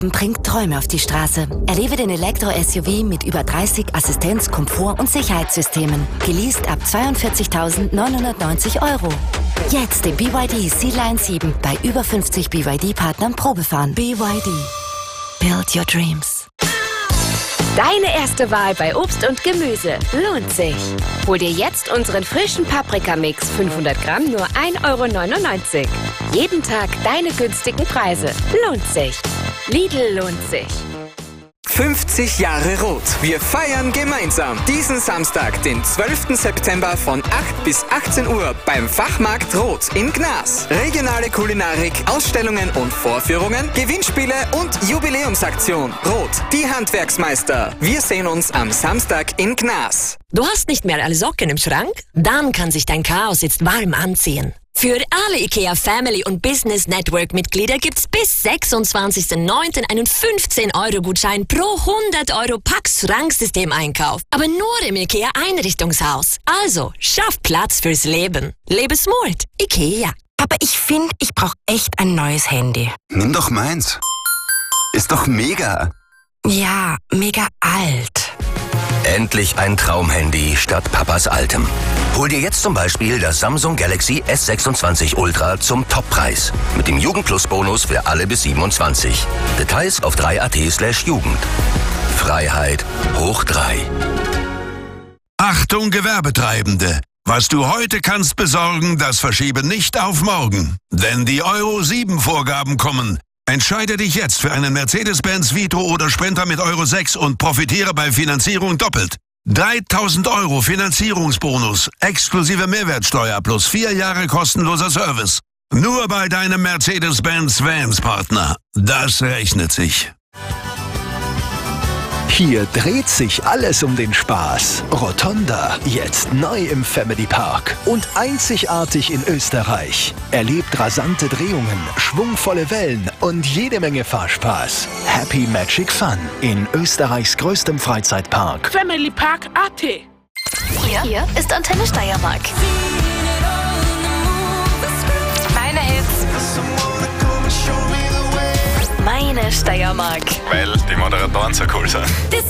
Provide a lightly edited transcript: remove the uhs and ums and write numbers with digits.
Bringt Träume auf die Straße. Erlebe den Elektro-SUV mit über 30 Assistenz-, Komfort- und Sicherheitssystemen. Geleast ab 42.990 €. Jetzt den BYD Sea-Line 7 bei über 50 BYD-Partnern Probefahren. BYD. Build your dreams. Deine erste Wahl bei Obst und Gemüse lohnt sich. Hol dir jetzt unseren frischen Paprikamix 500 Gramm nur 1,99 €. Jeden Tag deine günstigen Preise. Lohnt sich. Lidl lohnt sich. 50 Jahre Rot. Wir feiern gemeinsam. Diesen Samstag, den 12. September von 8 bis 18 Uhr beim Fachmarkt Rot in Gnas. Regionale Kulinarik, Ausstellungen und Vorführungen, Gewinnspiele und Jubiläumsaktion. Rot, die Handwerksmeister. Wir sehen uns am Samstag in Gnas. Du hast nicht mehr alle Socken im Schrank? Dann kann sich dein Chaos jetzt warm anziehen. Für alle IKEA Family und Business Network Mitglieder gibt's bis 26.09. einen 15-€-Gutschein pro 100 € Pax-Schranksystem-Einkauf. Aber nur im IKEA Einrichtungshaus. Also, schaff Platz fürs Leben. Lebe smart. IKEA. Aber ich finde, ich brauche echt ein neues Handy. Nimm doch meins. Ist doch mega. Ja, mega alt. Endlich ein Traumhandy statt Papas altem. Hol dir jetzt zum Beispiel das Samsung Galaxy S26 Ultra zum Toppreis. Mit dem Jugendplus-Bonus für alle bis 27. Details auf 3.at/Jugend. Freiheit hoch 3. Achtung Gewerbetreibende! Was du heute kannst besorgen, das verschiebe nicht auf morgen. Denn die Euro 7 Vorgaben kommen. Entscheide dich jetzt für einen Mercedes-Benz Vito oder Sprinter mit Euro 6 und profitiere bei Finanzierung doppelt. 3.000 € Finanzierungsbonus, exklusive Mehrwertsteuer plus 4 Jahre kostenloser Service. Nur bei deinem Mercedes-Benz Vans-Partner. Das rechnet sich. Hier dreht sich alles um den Spaß. Rotonda, jetzt neu im Family Park und einzigartig in Österreich. Erlebt rasante Drehungen, schwungvolle Wellen und jede Menge Fahrspaß. Happy Magic Fun in Österreichs größtem Freizeitpark. Family Park AT. Hier ist Antenne Steiermark. Meine Hits. Meine Steiermark. Weil die Moderatoren so cool sind. Das